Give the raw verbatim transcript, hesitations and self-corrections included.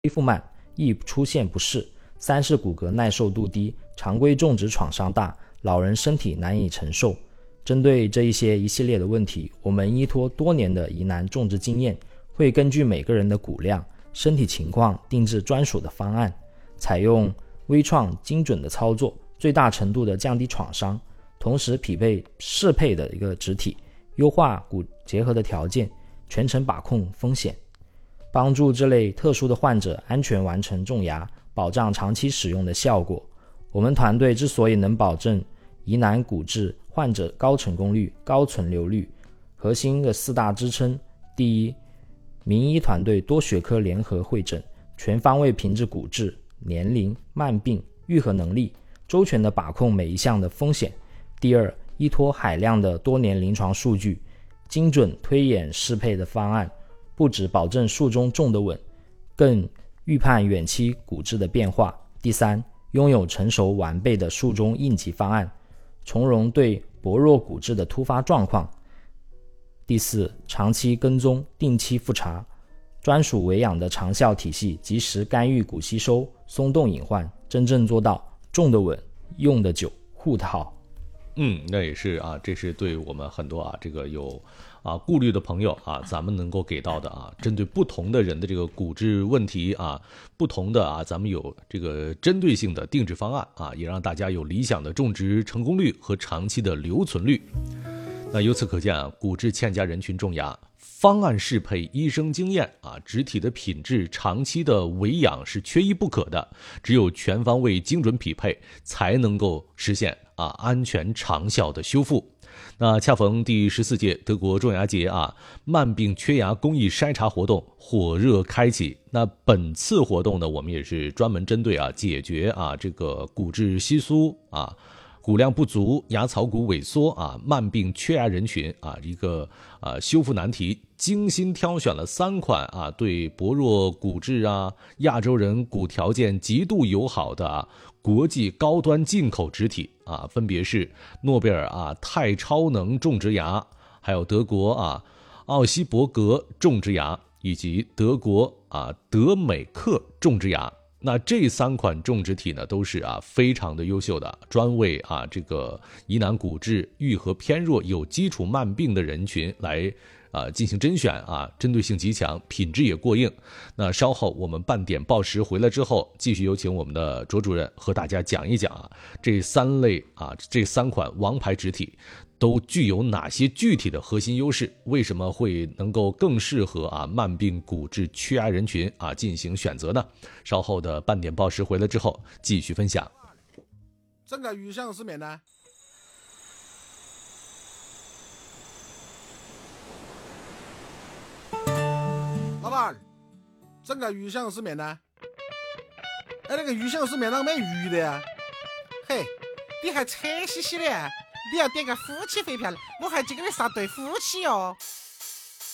恢复慢，易出现不适；三是骨骼耐受度低，常规种植创伤大，老人身体难以承受。针对这一些一系列的问题，我们依托多年的疑难种植经验，会根据每个人的骨量、身体情况定制专属的方案，采用微创精准的操作，最大程度的降低创伤，同时匹配适配的一个植体，优化骨结合的条件，全程把控风险，帮助这类特殊的患者安全完成种牙，保障长期使用的效果。我们团队之所以能保证疑难骨质患者高成功率、高存留率，核心的四大支撑：第一，名医团队多学科联合会诊，全方位评质骨质、年龄、慢病、愈合能力，周全的把控每一项的风险；第二，依托海量的多年临床数据，精准推演适配的方案，不只保证术中种得稳，更预判远期骨质的变化；第三，拥有成熟完备的术中应急方案，从容对薄弱骨质的突发状况；第四，长期跟踪，定期复查，专属维养的长效体系，及时干预骨吸收、松动隐患，真正做到种得稳、用得久、护得好。 嗯，那也是啊，这是对我们很多啊这个有啊顾虑的朋友啊，咱们能够给到的啊，针对不同的人的这个骨质问题啊，不同的啊，咱们有这个针对性的定制方案啊，也让大家有理想的种植成功率和长期的留存率。那由此可见啊，骨质欠佳人群种牙，方案适配、医生经验啊，植体的品质、长期的维养是缺一不可的。只有全方位精准匹配，才能够实现啊安全长效的修复。那恰逢第十四届德国种牙节啊，慢病缺牙公益筛查活动火热开启。那本次活动呢，我们也是专门针对啊解决啊这个骨质稀疏啊。骨量不足、牙槽骨萎缩啊、慢病缺牙人群啊，一个啊修复难题，精心挑选了三款啊对薄弱骨质啊、亚洲人骨条件极度友好的啊国际高端进口植体啊，分别是诺贝尔啊泰超能种植牙，还有德国啊奥希伯格种植牙，以及德国啊德美克种植牙。那这三款种植体呢，都是啊非常的优秀的，专为啊这个疑难骨质愈合偏弱、有基础慢病的人群来啊进行甄选啊，针对性极强，品质也过硬。那稍后我们半点报时回来之后，继续有请我们的卓主任和大家讲一讲啊这三类啊这三款王牌植体都具有哪些具体的核心优势？为什么会能够更适合啊慢病骨质缺牙人群啊进行选择呢？稍后的半点报时回来之后继续分享。 整个鱼香丝面呢？老板，整个鱼香丝面呢？哎，那个鱼香丝面啷没鱼的呀？嘿，你还扯兮兮的？你要点个夫妻肺片，我还这个的杀对夫妻哦。